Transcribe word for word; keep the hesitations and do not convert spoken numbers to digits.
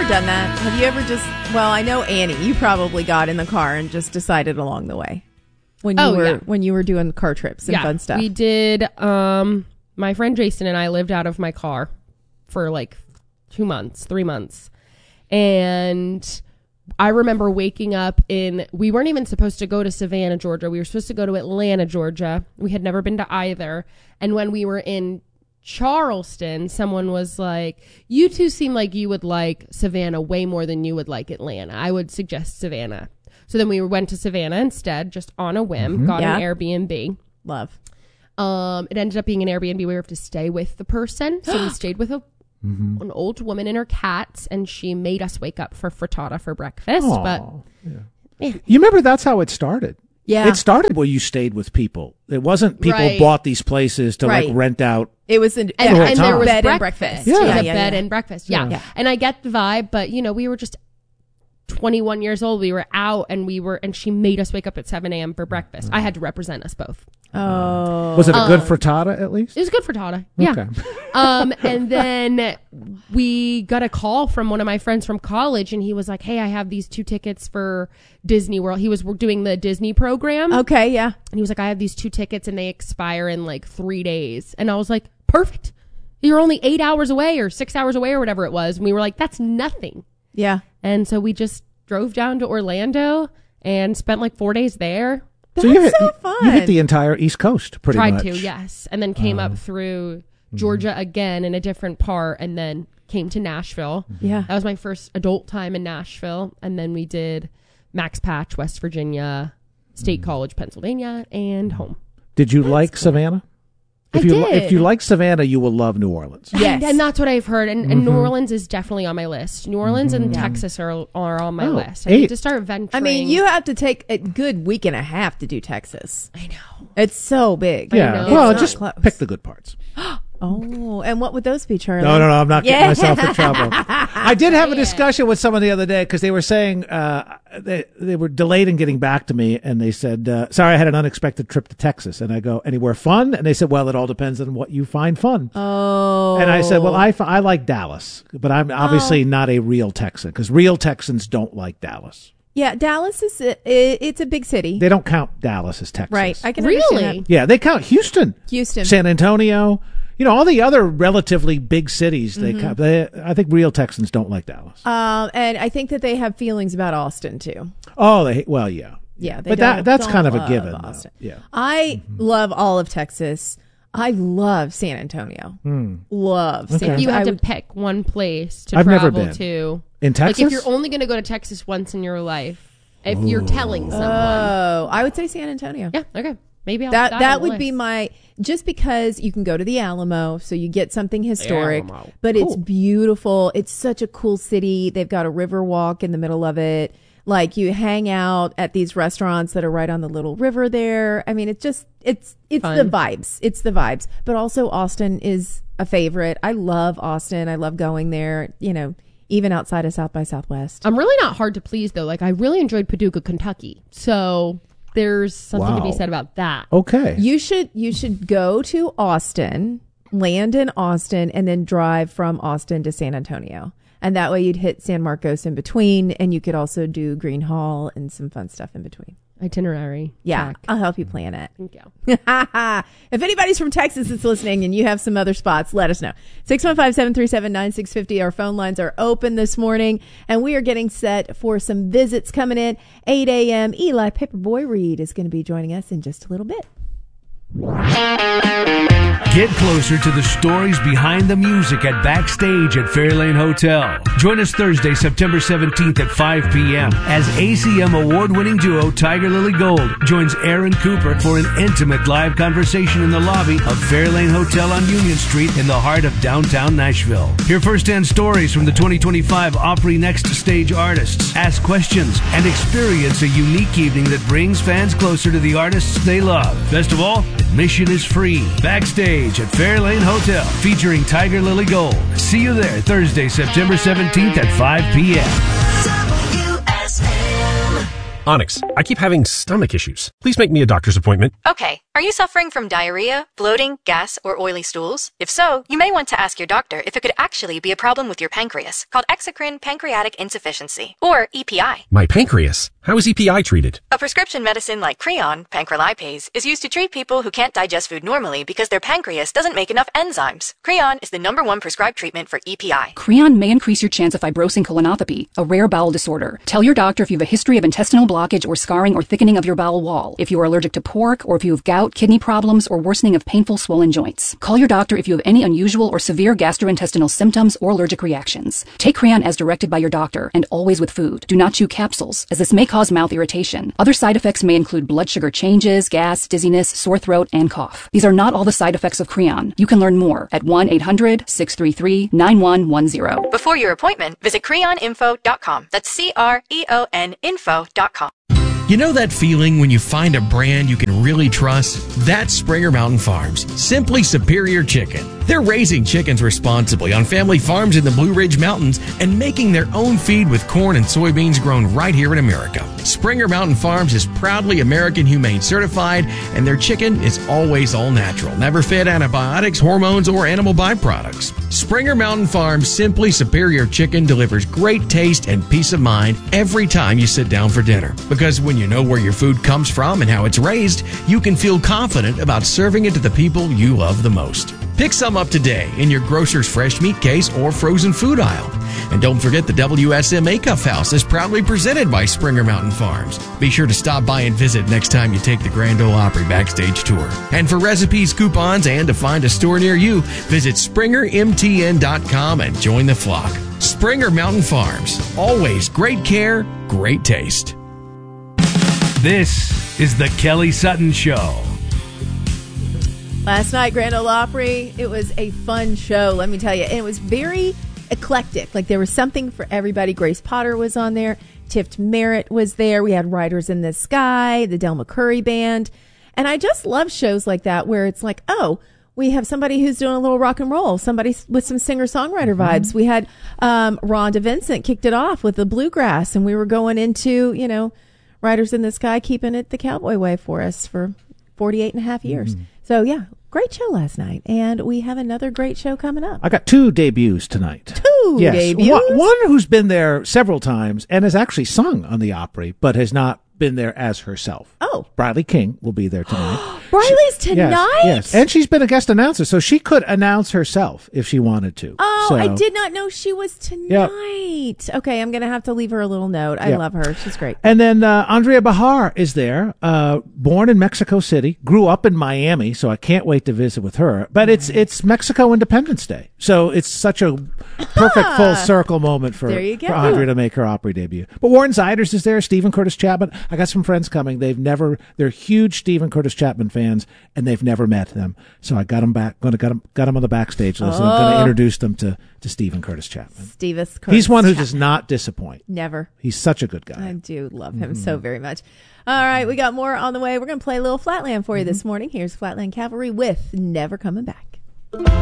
ever done that? Have you ever just, well, I know Annie, you probably got in the car and just decided along the way when you oh, were yeah. when you were doing car trips and yeah, fun stuff. We did, um, my friend Jason and I lived out of my car for like two months, three months. And I remember waking up in, we weren't even supposed to go to Savannah, Georgia. We were supposed to go to Atlanta, Georgia. We had never been to either. And when we were in Charleston, someone was like, you two seem like you would like Savannah way more than you would like Atlanta. I would suggest Savannah. So then we went to Savannah instead, just on a whim, mm-hmm. got yeah. an Airbnb. Love. Um, it ended up being an Airbnb where we have to stay with the person. So we stayed with a Mm-hmm. an old woman and her cats, and she made us wake up for frittata for breakfast. Aww, but yeah. Yeah. You remember that's how it started. Yeah, it started where you stayed with people. It wasn't people right. bought these places to right. like rent out. It was an and, and, and there was bed breakfast. and breakfast. Yeah, yeah, it was a yeah, bed yeah. and breakfast. Yeah. yeah, and I get the vibe, but you know, we were just twenty-one years old. We were out, and we were, and she made us wake up at seven a.m. for breakfast. I had to represent us both. Oh, was it a good um, frittata at least? It was good frittata. Yeah. Okay. um, and then we got a call from one of my friends from college, and he was like, "Hey, I have these two tickets for Disney World." He was doing the Disney program. Okay, yeah. And he was like, "I have these two tickets, and they expire in like three days." And I was like, "Perfect. You're only eight hours away or six hours away or whatever it was." And we were like, "That's nothing." Yeah. And so we just drove down to Orlando and spent like four days there. That's so you hit, so fun. You hit the entire East Coast, pretty Tried much. to, yes. And then came uh, up through Georgia mm-hmm. again in a different part, and then came to Nashville. Yeah. That was my first adult time in Nashville. And then we did Max Patch, West Virginia, State mm-hmm. College, Pennsylvania, and home. Did you That's like cool. Savannah? If I you did. if you like Savannah, you will love New Orleans. Yes. And, and that's what I've heard. And, mm-hmm. and New Orleans is definitely on my list. New Orleans mm-hmm. and yeah. Texas are are on my oh, list. I eight. need to start venturing. I mean, you have to take a good week and a half to do Texas. I know. It's so big. Yeah. know. Well, It's not just close. pick the good parts. Oh, and what would those be, Charlie? No, no, no. I'm not getting Yeah. myself in trouble. I did have a Yeah. discussion with someone the other day because they were saying uh, they they were delayed in getting back to me, and they said, uh, "Sorry, I had an unexpected trip to Texas." And I go, "Anywhere fun?" And they said, "Well, it all depends on what you find fun." Oh. And I said, "Well, I, I like Dallas, but I'm obviously Oh. not a real Texan because real Texans don't like Dallas. Yeah, Dallas is a, it, it's a big city. They don't count Dallas as Texas, Right. I can Really? understand that. Yeah, they count Houston, Houston. San Antonio. You know, all the other relatively big cities. They, Mm-hmm. count, they I think real Texans don't like Dallas. Um, and I think that they have feelings about Austin too. Oh, they well, yeah, Yeah, they but don't, that that's don't kind of a love given. though. Austin. Yeah, I love all of Texas. I love San Antonio. Hmm. Love San Okay. Antonio. You have I to would- pick one place to I've never travel been. to. in Texas. Like if you're only going to go to Texas once in your life, if you're telling someone. Oh, I would say San Antonio. Yeah, okay. Maybe I'll That put that on the would be list. my, just because you can go to the Alamo, so you get something historic, Alamo. but it's Cool. beautiful. It's such a cool city. They've got a river walk in the middle of it. Like you hang out at these restaurants that are right on the little river there. I mean, it's just it's it's Fun. the vibes. It's the vibes. But also Austin is a favorite. I love Austin. I love going there. You know, even outside of South by Southwest. I'm really not hard to please though. Like I really enjoyed Paducah, Kentucky. So there's something to be Wow. said about that. okay, You should you should go to Austin, land in Austin, and then drive from Austin to San Antonio. And that way you'd hit San Marcos in between, and you could also do Green Hall and some fun stuff in between. Itinerary. Yeah, Check. I'll help you plan it. Thank you. If anybody's from Texas that's listening and you have some other spots, let us know. six one five, seven three seven, nine six five zero. Our phone lines are open this morning, and we are getting set for some visits coming in. eight a.m. Eli Paperboy Reed is going to be joining us in just a little bit. Get closer to the stories behind the music at Backstage at Fairlane Hotel. Join us Thursday, September seventeenth at five p.m. as A C M award-winning duo Tiger Lily Gold joins Aaron Cooper for an intimate live conversation in the lobby of Fairlane Hotel on Union Street in the heart of downtown Nashville. Hear first-hand stories from the twenty twenty-five Opry Next Stage artists, ask questions, and experience a unique evening that brings fans closer to the artists they love. Best of all, admission is free. Backstage at Fairlane Hotel, featuring Tiger Lily Gold. See you there Thursday, September seventeenth at five p.m. W S M. Onyx, I keep having stomach issues. Please make me a doctor's appointment. Okay. Are you suffering from diarrhea, bloating, gas, or oily stools? If so, you may want to ask your doctor if it could actually be a problem with your pancreas, called exocrine pancreatic insufficiency, or E P I. My pancreas? How is E P I treated? A prescription medicine like Creon, pancrelipase, is used to treat people who can't digest food normally because their pancreas doesn't make enough enzymes. Creon is the number one prescribed treatment for E P I. Creon may increase your chance of fibrosing colonopathy, a rare bowel disorder. Tell your doctor if you have a history of intestinal blockage or scarring or thickening of your bowel wall, if you are allergic to pork, or if you have gout, kidney problems, or worsening of painful swollen joints. Call your doctor if you have any unusual or severe gastrointestinal symptoms or allergic reactions. Take Creon as directed by your doctor, and always with food. Do not chew capsules, as this may cause mouth irritation. Other side effects may include blood sugar changes, gas, dizziness, sore throat, and cough. These are not all the side effects of Creon. You can learn more at one eight hundred, six three three, nine one one zero. Before your appointment, visit creon info dot com. That's C R E O N info dot com. You know that feeling when you find a brand you can really trust? That's Springer Mountain Farms. Simply superior chicken. They're raising chickens responsibly on family farms in the Blue Ridge Mountains and making their own feed with corn and soybeans grown right here in America. Springer Mountain Farms is proudly American Humane certified, and their chicken is always all natural, never fed antibiotics, hormones, or animal byproducts. Springer Mountain Farms Simply Superior Chicken delivers great taste and peace of mind every time you sit down for dinner. Because when you know where your food comes from and how it's raised, you can feel confident about serving it to the people you love the most. Pick some up today in your grocer's fresh meat case or frozen food aisle. And don't forget the W S M A-Cuff House is proudly presented by Springer Mountain Farms. Be sure to stop by and visit next time you take the Grand Ole Opry backstage tour. And for recipes, coupons, and to find a store near you, visit springer m t n dot com and join the flock. Springer Mountain Farms. Always great care, great taste. This is the Kelly Sutton Show. Last night, Grand Ole Opry, it was a fun show, let me tell you. And it was very eclectic. Like, there was something for everybody. Grace Potter was on there. Tift Merritt was there. We had Riders in the Sky, the Del McCoury Band. And I just love shows like that where it's like, oh, we have somebody who's doing a little rock and roll, somebody with some singer-songwriter vibes. Mm-hmm. We had um, Rhonda Vincent kicked it off with the bluegrass, and we were going into, you know, Riders in the Sky, keeping it the cowboy way for us for forty-eight and a half years. Mm. So, yeah, great show last night. And we have another great show coming up. I got two debuts tonight. Two yes. debuts? One, one who's been there several times and has actually sung on the Opry, but has not been there as herself. Oh. Bradley King will be there tonight. Briley's tonight? Yes, yes. And she's been a guest announcer, so she could announce herself if she wanted to. Oh, so, I did not know she was tonight. Yep. Okay, I'm going to have to leave her a little note. I yep. love her. She's great. And then uh, Andrea Bahar is there, uh, born in Mexico City, grew up in Miami, so I can't wait to visit with her. But it's it's Mexico Independence Day, so it's such a perfect full circle moment for, there you go. for Andrea to make her Opry debut. But Warren Ziders is there, Stephen Curtis Chapman. I got some friends coming. They've never, they're huge Stephen Curtis Chapman fans, and they've never met them. So I got them back, going to got them, got them on the backstage list, oh. and I'm going to introduce them to, to Stephen Curtis Chapman. Stephen Curtis He's one who Chapman. does not disappoint. Never. He's such a good guy. I do love him mm-hmm. so very much. All right, we got more on the way. We're going to play a little Flatland for you mm-hmm. this morning. Here's Flatland Cavalry with Never Coming Back.